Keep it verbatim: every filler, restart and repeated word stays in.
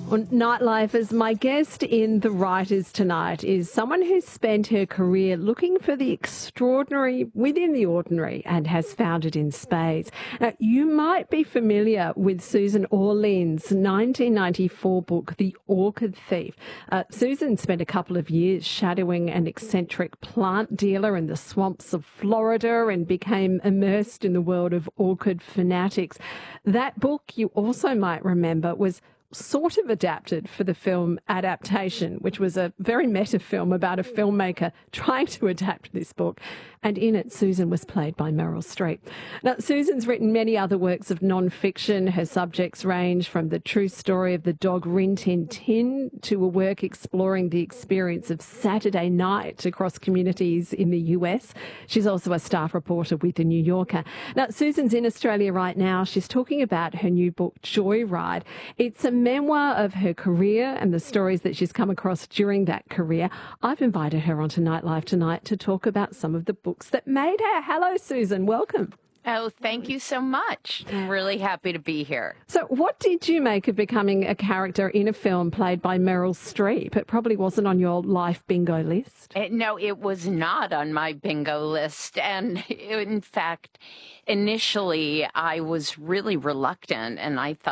On Nightlifers, my guest in The Writers Tonight is someone who's spent her career looking for the extraordinary within the ordinary and has found it in spades. Now, you might be familiar with Susan Orlean's nineteen ninety-four book, The Orchid Thief. Uh, Susan spent a couple of years shadowing an eccentric plant dealer in the swamps of Florida and became immersed in the world of orchid fanatics. That book, you also might remember, was sort of adapted for the film Adaptation, which was a very meta film about a filmmaker trying to adapt this book. And in it, Susan was played by Meryl Streep. Now, Susan's written many other works of non-fiction. Her subjects range from the true story of the dog Rin Tin Tin to a work exploring the experience of Saturday night across communities in the U S. She's also a staff reporter with The New Yorker. Now, Susan's in Australia right now. She's talking about her new book, Joyride. It's a memoir of her career and the stories that she's come across during that career. I've invited her onto Nightlife tonight to talk about some of the books that made her. Hello, Susan. Welcome. Oh, thank you so much. I'm really happy to be here. So what did you make of becoming a character in a film played by Meryl Streep? It probably wasn't on your life bingo list. Uh, no, it was not on my bingo list. And in fact, initially I was really reluctant and I thought,